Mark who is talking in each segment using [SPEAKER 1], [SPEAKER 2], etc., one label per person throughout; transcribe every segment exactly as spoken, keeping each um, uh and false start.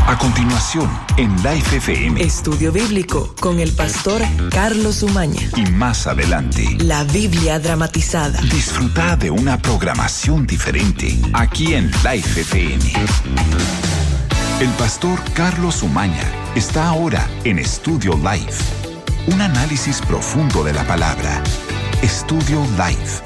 [SPEAKER 1] A continuación, en Life F M.
[SPEAKER 2] Estudio Bíblico con el pastor Carlos Umaña.
[SPEAKER 1] Y más adelante,
[SPEAKER 2] la Biblia dramatizada.
[SPEAKER 1] Disfruta de una programación diferente aquí en Life F M. El pastor Carlos Umaña está ahora en Estudio Life. Un análisis profundo de la palabra. Estudio Life.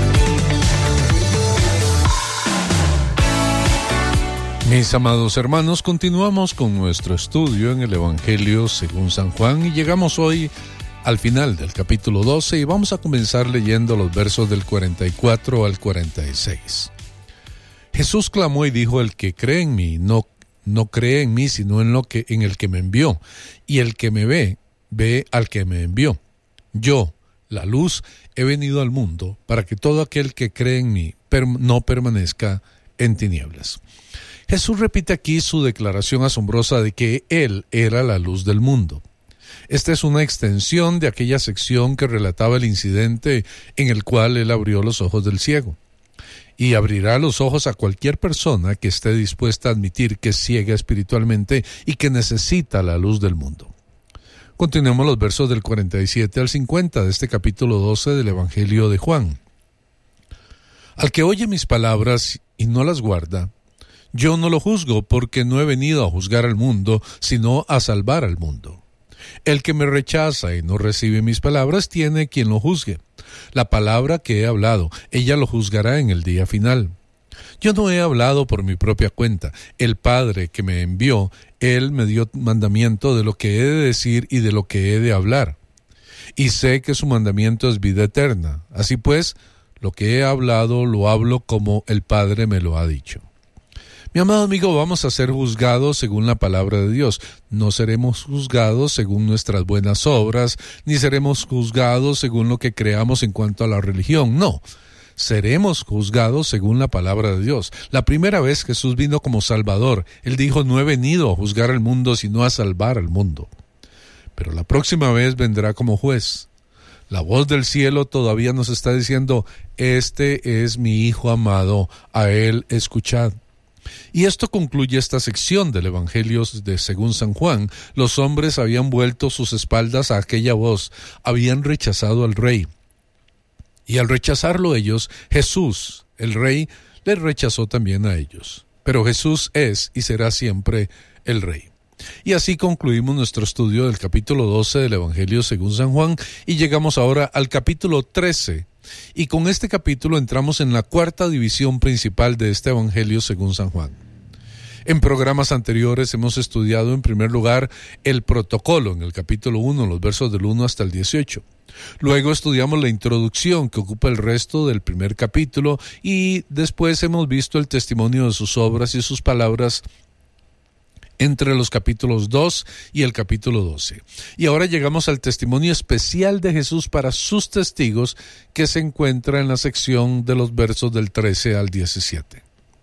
[SPEAKER 3] Mis amados hermanos, continuamos con nuestro estudio en el Evangelio según San Juan y llegamos hoy al final del capítulo doce y vamos a comenzar leyendo los versos del cuarenta y cuatro al cuarenta y seis. Jesús clamó y dijo: el que cree en mí no, no cree en mí sino en, lo que, en el que me envió, y el que me ve, ve al que me envió. Yo, la luz, he venido al mundo para que todo aquel que cree en mí per, no permanezca en tinieblas. Jesús repite aquí su declaración asombrosa de que Él era la luz del mundo. Esta es una extensión de aquella sección que relataba el incidente en el cual Él abrió los ojos del ciego. Y abrirá los ojos a cualquier persona que esté dispuesta a admitir que es ciega espiritualmente y que necesita la luz del mundo. Continuemos los versos del cuarenta y siete al cincuenta de este capítulo doce del Evangelio de Juan. Al que oye mis palabras y no las guarda, yo no lo juzgo, porque no he venido a juzgar al mundo, sino a salvar al mundo. El que me rechaza y no recibe mis palabras tiene quien lo juzgue. La palabra que he hablado, ella lo juzgará en el día final. Yo no he hablado por mi propia cuenta. El Padre que me envió, Él me dio mandamiento de lo que he de decir y de lo que he de hablar. Y sé que su mandamiento es vida eterna. Así pues, lo que he hablado lo hablo como el Padre me lo ha dicho. Mi amado amigo, vamos a ser juzgados según la palabra de Dios. No seremos juzgados según nuestras buenas obras, ni seremos juzgados según lo que creamos en cuanto a la religión. No, seremos juzgados según la palabra de Dios. La primera vez Jesús vino como Salvador, Él dijo: no he venido a juzgar al mundo, sino a salvar al mundo. Pero la próxima vez vendrá como juez. La voz del cielo todavía nos está diciendo: este es mi Hijo amado, a Él escuchad. Y esto concluye esta sección del Evangelio de según San Juan. Los hombres habían vuelto sus espaldas a aquella voz, habían rechazado al Rey. Y al rechazarlo ellos, Jesús, el Rey, les rechazó también a ellos. Pero Jesús es y será siempre el Rey. Y así concluimos nuestro estudio del capítulo doce del Evangelio según San Juan y llegamos ahora al capítulo trece. Y con este capítulo entramos en la cuarta división principal de este Evangelio según San Juan. En programas anteriores hemos estudiado en primer lugar el protocolo en el capítulo uno, los versos del uno hasta el dieciocho. Luego estudiamos la introducción que ocupa el resto del primer capítulo y después hemos visto el testimonio de sus obras y sus palabras entre los capítulos dos y el capítulo doce. Y ahora llegamos al testimonio especial de Jesús para sus testigos que se encuentra en la sección de los versos del trece al diecisiete.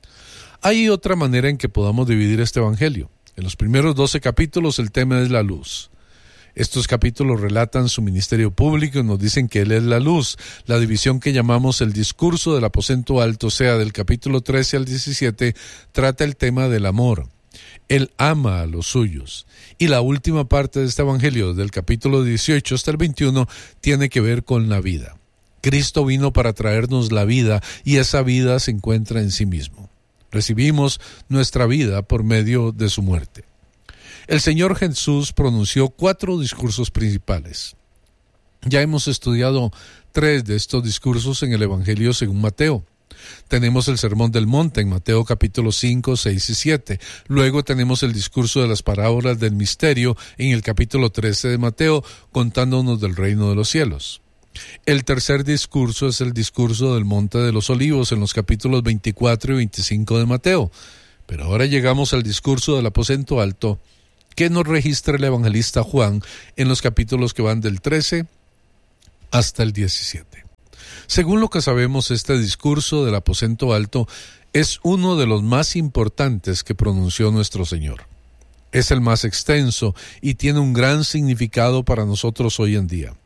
[SPEAKER 3] Hay otra manera en que podamos dividir este evangelio. En los primeros doce capítulos el tema es la luz. Estos capítulos relatan su ministerio público y nos dicen que Él es la luz. La división que llamamos el discurso del aposento alto, o sea, del capítulo trece al diecisiete, trata el tema del amor. Él ama a los suyos. Y la última parte de este evangelio, del capítulo dieciocho hasta el veintiuno, tiene que ver con la vida. Cristo vino para traernos la vida y esa vida se encuentra en sí mismo. Recibimos nuestra vida por medio de su muerte. El Señor Jesús pronunció cuatro discursos principales. Ya hemos estudiado tres de estos discursos en el Evangelio según Mateo. Tenemos el Sermón del Monte en Mateo capítulo cinco, seis y siete. Luego tenemos el discurso de las parábolas del misterio en el capítulo trece de Mateo, contándonos del reino de los cielos. El tercer discurso es el discurso del Monte de los Olivos en los capítulos veinticuatro y veinticinco de Mateo. Pero ahora llegamos al discurso del aposento alto que nos registra el evangelista Juan en los capítulos que van del trece hasta el diecisiete. Según lo que sabemos, este discurso del aposento alto es uno de los más importantes que pronunció nuestro Señor. Es el más extenso y tiene un gran significado para nosotros hoy en día.